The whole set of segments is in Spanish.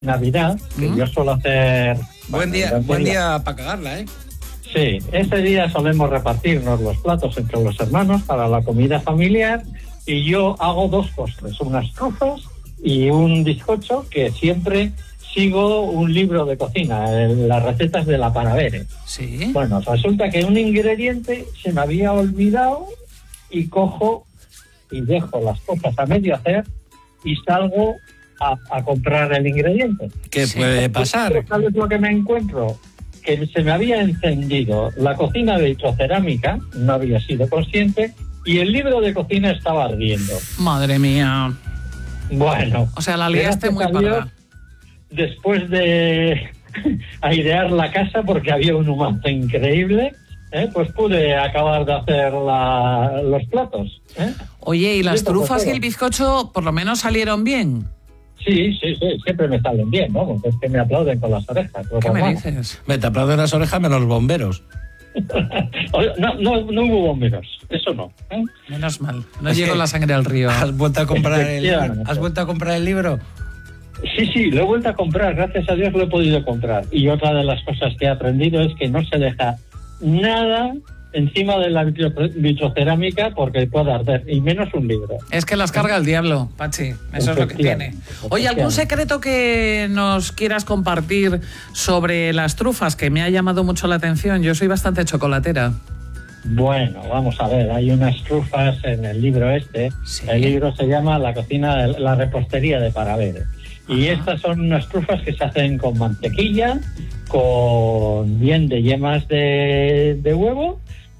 Navidad, que yo suelo hacer... Buen día para cagarla, ¿eh? Sí, ese día solemos repartirnos los platos entre los hermanos para la comida familiar y yo hago 2 postres, unas trufas y un bizcocho, que siempre sigo un libro de cocina, las recetas de la Paravere. Sí. Bueno, resulta que un ingrediente se me había olvidado y cojo y dejo las cosas a medio hacer y salgo a comprar el ingrediente. ¿Qué puede pasar? ¿Sabes lo que me encuentro? Que se me había encendido la cocina de vitrocerámica, no había sido consciente, y el libro de cocina estaba ardiendo. Madre mía. Bueno. O sea, la liaste muy parda. Después de airear la casa, porque había un humazo increíble, pues pude acabar de hacer los platos. Oye, ¿y las trufas y el bizcocho por lo menos salieron bien? Sí, siempre me salen bien, ¿no? Porque es que me aplauden con las orejas. ¿Qué me dices? Te aplauden las orejas menos los bomberos. No hubo bomberos, eso no. Menos mal, no llegó la sangre al río. ¿Has vuelto a comprar el libro? Sí, lo he vuelto a comprar, gracias a Dios lo he podido comprar. Y otra de las cosas que he aprendido es que no se deja nada encima de la vitrocerámica porque puede arder, y menos un libro. Es que las carga el diablo, Pachi, eso es lo que tiene. Oye, ¿algún secreto que nos quieras compartir sobre las trufas que me ha llamado mucho la atención? Yo soy bastante chocolatera. Bueno, vamos a ver, hay unas trufas en el libro Sí. El libro se llama La cocina, la repostería de Paravere. Y estas son unas trufas que se hacen con mantequilla, con bien de yemas de huevo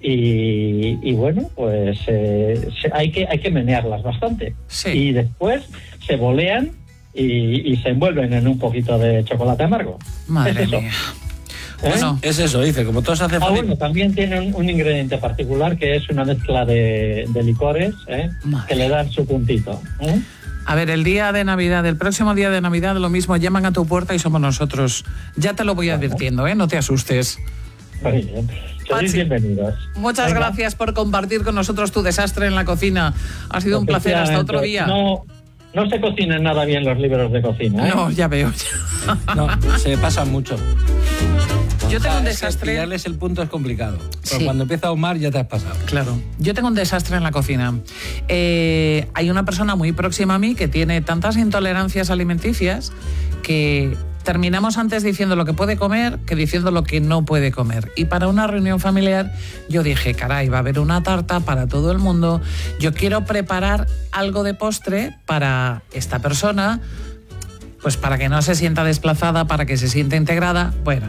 y bueno, pues hay que menearlas bastante. Sí. Y después se bolean y se envuelven en un poquito de chocolate amargo. Madre mía. Bueno, es eso, dice, como todo se hace fácil. Bueno, también tienen un ingrediente particular que es una mezcla de licores, que le dan su puntito. A ver, el próximo día de Navidad, lo mismo, llaman a tu puerta y somos nosotros. Ya te lo voy advirtiendo, no te asustes. Muy bien. Sois bienvenidos. Muchas gracias por compartir con nosotros tu desastre en la cocina. Ha sido un placer, hasta otro día. No se cocinan nada bien los libros de cocina. No, ya veo. No, se pasan mucho. Yo tengo un desastre. Pillarles el punto es complicado. Pero Sí. cuando empieza a ahumar ya te has pasado. Claro. Yo tengo un desastre en la cocina. Hay una persona muy próxima a mí que tiene tantas intolerancias alimenticias que terminamos antes diciendo lo que puede comer que diciendo lo que no puede comer. Y para una reunión familiar yo dije, caray, va a haber una tarta para todo el mundo. Yo quiero preparar algo de postre para esta persona, pues para que no se sienta desplazada, para que se sienta integrada. Bueno,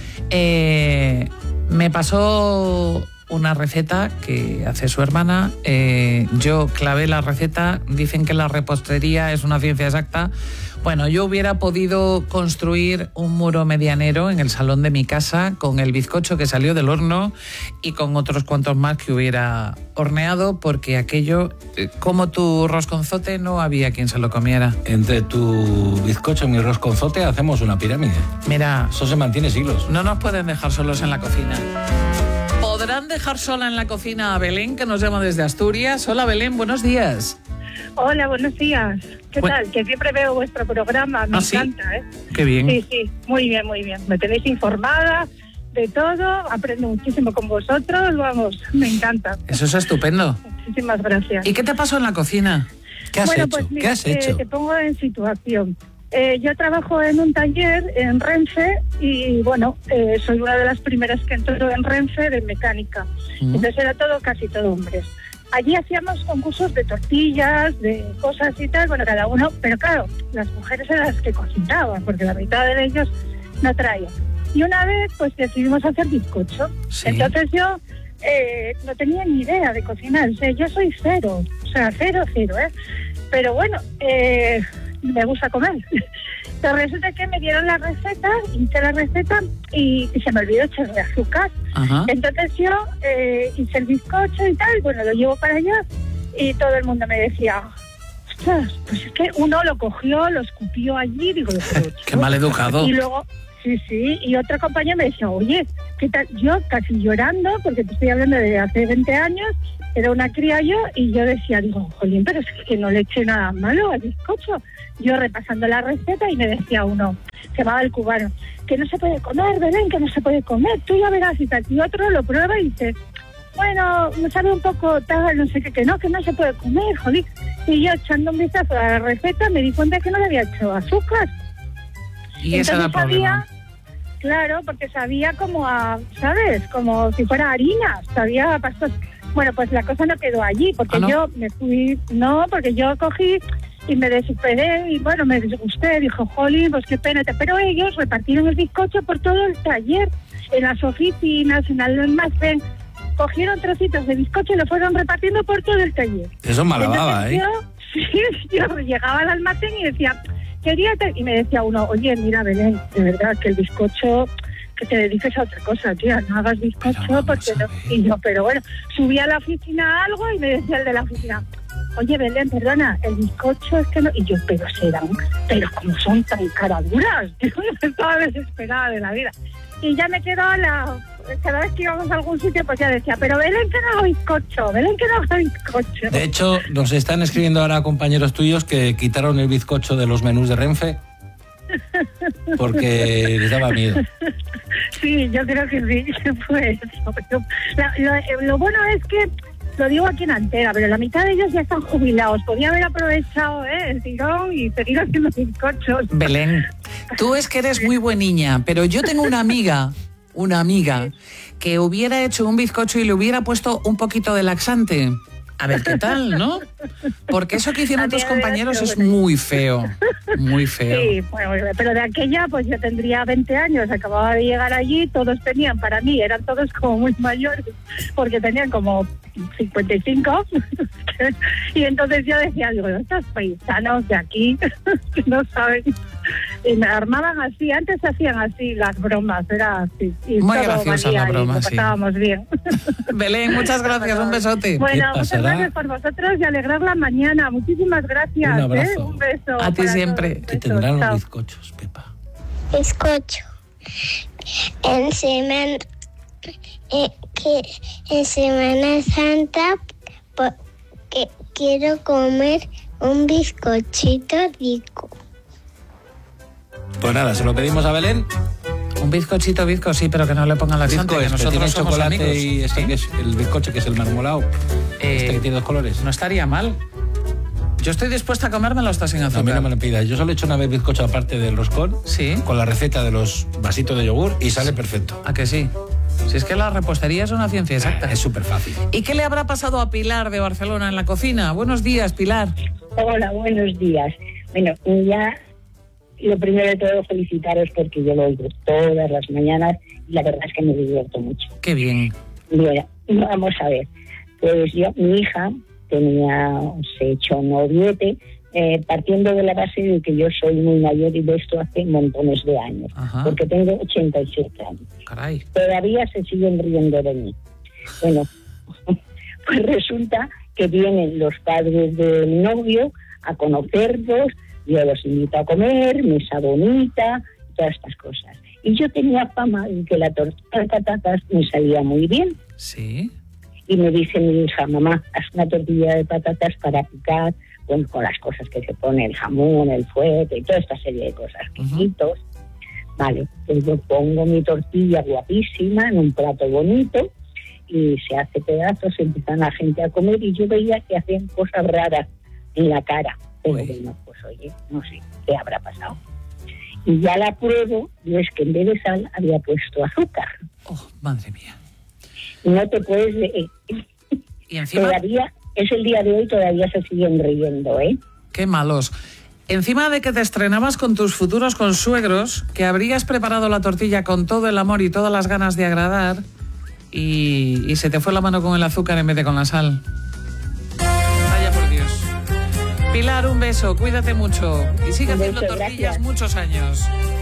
me pasó una receta que hace su hermana. Yo clavé la receta. Dicen que la repostería es una ciencia exacta. Bueno, yo hubiera podido construir un muro medianero en el salón de mi casa con el bizcocho que salió del horno y con otros cuantos más que hubiera horneado, porque aquello, como tu rosconzote, no había quien se lo comiera. Entre tu bizcocho y mi rosconzote hacemos una pirámide. Mira, eso se mantiene siglos. No nos pueden dejar solos en la cocina. ¿Podrán dejar sola en la cocina a Belén, que nos llama desde Asturias? Hola, Belén, buenos días. Hola, buenos días. ¿Qué tal? Que siempre veo vuestro programa, me encanta, ¿eh? Qué bien. Sí, muy bien, muy bien. Me tenéis informada de todo, aprendo muchísimo con vosotros, vamos, me encanta. Eso es estupendo. Muchísimas gracias. ¿Y qué te pasó en la cocina? ¿Qué has hecho? Pues, mira, ¿Qué has hecho? Te pongo en situación. Yo trabajo en un taller en Renfe y, bueno, soy una de las primeras que entró en Renfe de mecánica. Entonces era casi todo hombres. Allí hacíamos concursos de tortillas, de cosas y tal, bueno, cada uno, pero claro, las mujeres eran las que cocinaban, porque la mitad de ellos no traían. Y una vez, pues decidimos hacer bizcocho. Sí. Entonces yo no tenía ni idea de cocinar, o sea, yo soy cero, pero bueno, me gusta comer. Entonces resulta que me dieron la receta, hice la receta y se me olvidó echarle azúcar. Ajá. Entonces yo hice el bizcocho y tal, bueno, lo llevo para allá y todo el mundo me decía, ostras, pues es que uno lo cogió, lo escupió allí, digo, qué mal educado. Y luego, Sí, y otro compañero me decía, oye, ¿qué tal? Yo casi llorando, porque te estoy hablando de hace 20 años, era una cría yo, y yo decía, digo, jolín, pero es que no le eché nada malo al bizcocho. Yo repasando la receta y me decía uno, se llamaba el cubano, que no se puede comer, Belén, que no se puede comer, tú ya verás y tal. Y otro lo prueba y dice, bueno, me sabe un poco tal, no sé qué, que no se puede comer, jolín. Y yo echando un vistazo a la receta me di cuenta que no le había hecho azúcar. Y ese era el problema. Claro, porque sabía como a, ¿sabes? Como si fuera harina, sabía a pastos. Bueno, pues la cosa no quedó allí, porque yo me fui, porque yo cogí y me desesperé y bueno, me disgusté, dijo, jolín, pues qué pena. Pero ellos repartieron el bizcocho por todo el taller, en las oficinas, en el almacén. Cogieron trocitos de bizcocho y lo fueron repartiendo por todo el taller. Eso es mala baba, ¿eh? Yo llegaba al almacén y decía, y me decía uno, oye, mira, Belén, de verdad que el bizcocho, que te dediques a otra cosa, tía, no hagas bizcocho porque no. Y yo, pero bueno, subí a la oficina algo y me decía el de la oficina, oye, Belén, perdona, el bizcocho es que no. Y yo, pero como son tan caraduras, yo estaba desesperada de la vida. Y ya me quedó cada vez que íbamos a algún sitio, pues ya decía, pero Belén que no haga bizcocho, Belén que no haga bizcocho. De hecho, nos están escribiendo ahora compañeros tuyos que quitaron el bizcocho de los menús de Renfe porque les daba miedo. Sí, yo creo que sí, fue eso. Pero lo bueno es que, lo digo aquí en Antena, pero la mitad de ellos ya están jubilados. Podía haber aprovechado el tirón y seguir haciendo bizcochos. Belén, tú es que eres muy buena niña, pero yo tengo una amiga que hubiera hecho un bizcocho y le hubiera puesto un poquito de laxante. A ver qué tal, ¿no? Porque eso que hicieron tus compañeros es muy feo, muy feo. Sí, bueno, pero de aquella pues yo tendría 20 años, acababa de llegar allí, todos tenían, para mí, eran todos como muy mayores, porque tenían como 55, y entonces yo decía, digo, estos paisanos de aquí, que no saben, y me armaban así, antes se hacían así las bromas, era así. Y muy graciosa la broma, sí. Pasábamos bien. Belén, muchas gracias, un besote. Bueno, muchas gracias por vosotros y alegrar la mañana, muchísimas gracias. Un abrazo. Un beso. A ti siempre. Que tendrán los bizcochos, Pepa. Bizcocho. En Semana Santa porque quiero comer un bizcochito rico. Pues nada, se lo pedimos a Belén. Un bizcochito, sí, pero que no le pongan laxante, que nosotros tiene somos chocolate amigos. y este que es el bizcocho, que es el marmolado. Este que tiene 2 colores. No estaría mal. Yo estoy dispuesta a comérmelo hasta sin azúcar. A mí no me lo pidas. Yo solo he hecho una vez bizcocho aparte del roscón. Sí. Con la receta de los vasitos de yogur y sale perfecto. ¿A que sí? Si es que la repostería es una ciencia exacta. Es súper fácil. ¿Y qué le habrá pasado a Pilar de Barcelona en la cocina? Buenos días, Pilar. Hola, buenos días. Bueno, ya lo primero de todo felicitaros porque yo lo oigo todas las mañanas y la verdad es que me divierto mucho. Qué bien. Bueno, vamos a ver. Pues mi hija se echó noviete, partiendo de la base de que yo soy muy mayor y de esto hace montones de años. Ajá. Porque tengo 87 años. Caray. Todavía se siguen riendo de mí. Bueno, pues resulta que vienen los padres del novio a conocerlos, yo los invito a comer, mesa bonita, todas estas cosas. Y yo tenía fama de que la tortilla de patatas me salía muy bien. Sí. Y me dice mi hija, mamá, haz una tortilla de patatas para picar, bueno, con las cosas que se pone, el jamón, el fuete y toda esta serie de cosas, quesitos. Vale, pues yo pongo mi tortilla guapísima en un plato bonito y se hace pedazos, empiezan la gente a comer y yo veía que hacían cosas raras en la cara. Pero bueno, pues oye, no sé qué habrá pasado. Y ya la pruebo y es que en vez de sal había puesto azúcar. Oh, madre mía. No te puedes... y encima... Todavía, es el día de hoy, todavía se siguen riendo, ¿eh? Qué malos. Encima de que te estrenabas con tus futuros consuegros, que habrías preparado la tortilla con todo el amor y todas las ganas de agradar, y se te fue la mano con el azúcar en vez de con la sal. Vaya por Dios. Pilar, un beso, cuídate mucho y sigue haciendo tortillas muchos años.